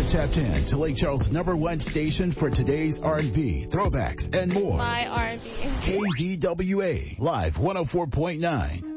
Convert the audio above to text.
tapped in to Lake Charles' #1 station for today's R&B, throwbacks, and more. My R&B. KZWA, Live 104.9.